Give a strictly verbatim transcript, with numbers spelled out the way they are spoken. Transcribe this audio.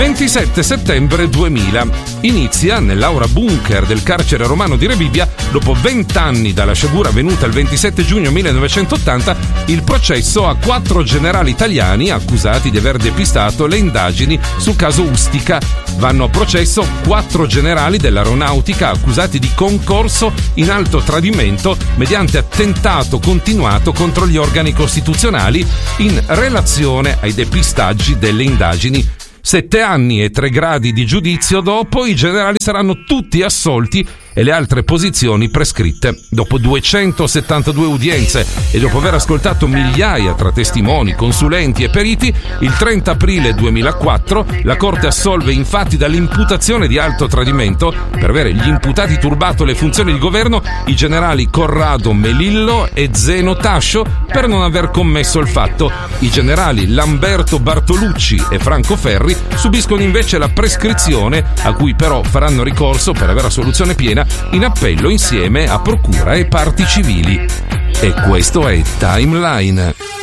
ventisette settembre duemila. Inizia nell'aula bunker del carcere romano di Rebibbia, dopo vent'anni dalla sciagura avvenuta il ventisette giugno millenovecentottanta, il processo a quattro generali italiani accusati di aver depistato le indagini sul caso Ustica. Vanno a processo quattro generali dell'aeronautica accusati di concorso in alto tradimento mediante attentato continuato contro gli organi costituzionali in relazione ai depistaggi delle indagini. Sette anni e tre gradi di giudizio dopo, i generali saranno tutti assolti e le altre posizioni prescritte. Dopo duecentosettantadue udienze e dopo aver ascoltato migliaia tra testimoni, consulenti e periti, il trenta aprile duemilaquattro la Corte assolve infatti dall'imputazione di alto tradimento per avere gli imputati turbato le funzioni di governo i generali Corrado Melillo e Zeno Tascio per non aver commesso il fatto. I generali Lamberto Bartolucci e Franco Ferri subiscono invece la prescrizione, a cui però faranno ricorso per avere assoluzione piena in appello insieme a procura e parti civili. E questo è Timeline.